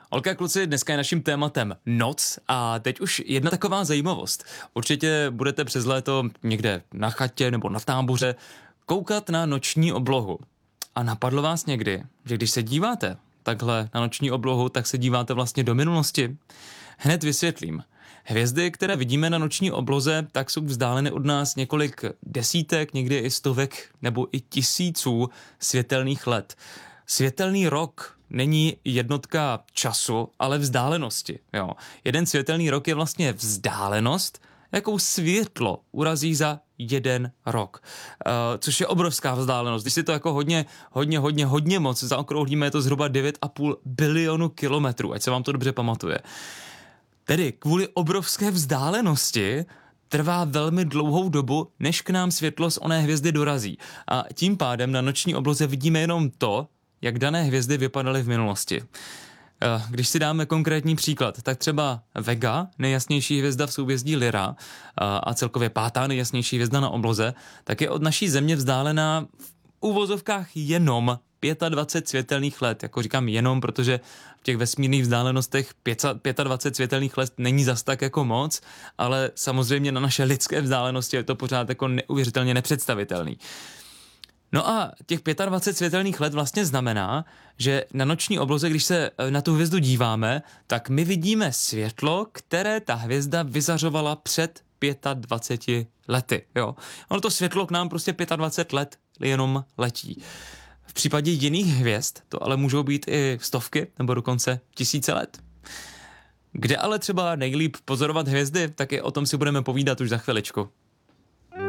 Holka, kluci, dneska je naším tématem noc a teď už jedna taková zajímavost. Určitě budete přes léto někde na chatě nebo na táboře koukat na noční oblohu. A napadlo vás někdy, že když se díváte takhle na noční oblohu, tak se díváte vlastně do minulosti? Hned vysvětlím. Hvězdy, které vidíme na noční obloze, tak jsou vzdáleny od nás několik desítek, někdy i stovek nebo i tisíců světelných let. Světelný rok není jednotka času, ale vzdálenosti. Jo. Jeden světelný rok je vlastně vzdálenost, jakou světlo urazí za jeden rok. Což je obrovská vzdálenost. Když si to jako hodně moc zaokrouhlíme, je to zhruba 9,5 bilionu kilometrů, ať se vám to dobře pamatuje. Tedy kvůli obrovské vzdálenosti trvá velmi dlouhou dobu, než k nám světlo z oné hvězdy dorazí. A tím pádem na noční obloze vidíme jenom to, jak dané hvězdy vypadaly v minulosti. Když si dáme konkrétní příklad, tak třeba Vega, nejjasnější hvězda v souhvězdí Lyra a celkově pátá nejjasnější hvězda na obloze, tak je od naší Země vzdálená v úvozovkách jenom 25 světelných let. Jako říkám jenom, protože v těch vesmírných vzdálenostech 25 světelných let není zas tak jako moc, ale samozřejmě na naše lidské vzdálenosti je to pořád jako neuvěřitelně nepředstavitelný. No a těch 25 světelných let vlastně znamená, že na noční obloze, když se na tu hvězdu díváme, tak my vidíme světlo, které ta hvězda vyzařovala před 25 lety. Jo. Ono to světlo k nám prostě 25 let jenom letí. V případě jiných hvězd to ale můžou být i stovky nebo dokonce tisíce let. Kde ale třeba nejlíp pozorovat hvězdy, tak i o tom si budeme povídat už za chviličku.